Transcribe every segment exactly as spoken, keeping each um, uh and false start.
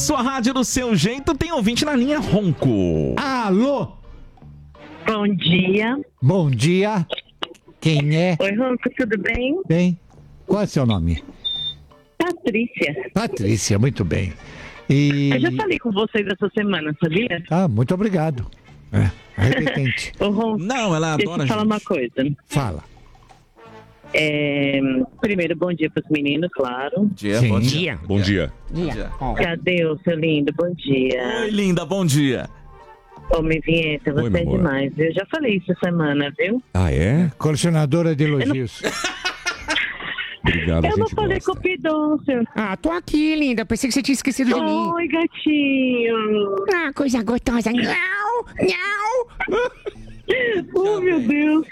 sua rádio do seu jeito, tem ouvinte na linha Ronco. Alô? Bom dia. Bom dia. Quem é? Oi, Ronco, tudo bem? Bem. Qual é seu nome? Patrícia. Patrícia, muito bem. E... Eu já falei com vocês essa semana, sabia? Ah, muito obrigado. É, repetente. Ô, Ronco, Não, ela deixa adora eu falar gente. uma coisa. Fala. É, primeiro, bom dia para os meninos, claro. Dia, Sim. bom dia. Bom dia. Cadê o seu lindo? Bom dia. Oi, linda, bom dia. Homem Vinheta, você meu é amor. demais. Eu já falei isso essa semana, viu? Ah, é? Colecionadora de elogios. Obrigado, a Eu não gente falei gosta. com o Pidoncio. Ah, tô aqui, linda. Pensei que você tinha esquecido de mim. Oi, gatinho. Ah, coisa gostosa. Não, não. Oh, meu Deus.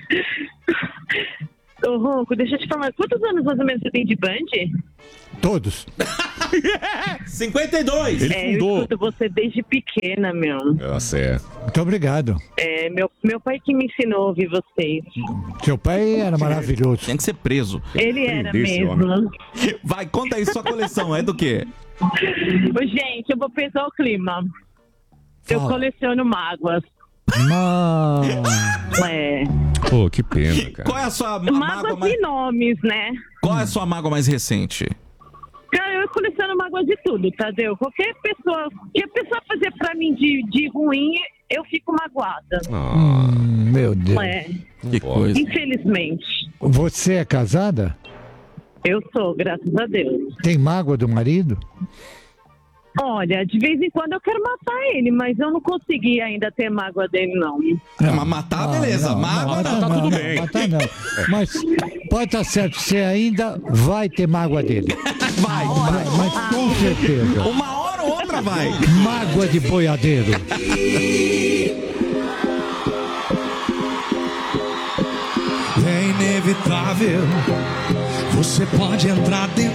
Ô, Ronco, deixa eu te falar. Quantos anos mais ou menos você tem de Band? Todos. cinquenta e dois. Ele É, eu fundou. escuto você desde pequena, meu. Nossa, é. Muito obrigado. É, meu, meu pai que me ensinou a ouvir vocês. Seu pai era maravilhoso. Tinha que ser preso. Ele era Prender esse mesmo. Vai, conta aí sua coleção, é do quê? Ô, gente, eu vou pesar o clima. Eu Fala. coleciono mágoas. Mano. É. Pô, que pena, cara. Qual é a sua a mágoa Mágoas mais... de nomes, né? Qual é a sua mágoa mais recente? Cara, eu coleciono mágoas de tudo, Tadeu. Qualquer pessoa que a pessoa fazer pra mim de, de ruim, eu fico magoada. Ah, Hum, meu Deus. É, Que coisa. infelizmente. Você é casada? Eu sou, graças a Deus. Tem mágoa do marido? Olha, de vez em quando eu quero matar ele, mas eu não consegui ainda ter mágoa dele, não. Mas matar, beleza. Mágoa, matar não. tá tudo bem. Matar não. Mas pode estar certo, você ainda vai ter mágoa dele. Vai, vai. Mas com certeza. Uma hora ou outra vai. Mágoa de boiadeiro. É inevitável. Você pode entrar dentro.